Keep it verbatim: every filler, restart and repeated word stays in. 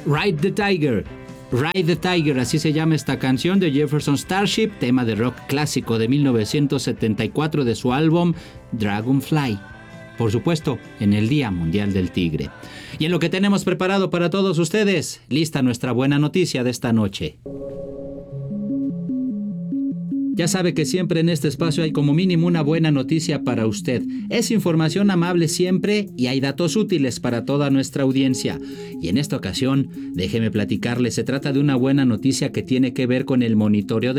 Ride the Tiger. Ride the Tiger, así se llama esta canción de Jefferson Starship, tema de rock clásico de mil novecientos setenta y cuatro de su álbum Dragonfly. Por supuesto, en el Día Mundial del Tigre. Y en lo que tenemos preparado para todos ustedes, lista nuestra buena noticia de esta noche. Ya sabe que siempre en este espacio hay como mínimo una buena noticia para usted. Es información amable siempre y hay datos útiles para toda nuestra audiencia. Y en esta ocasión, déjeme platicarle, se trata de una buena noticia que tiene que ver con el monitoreo de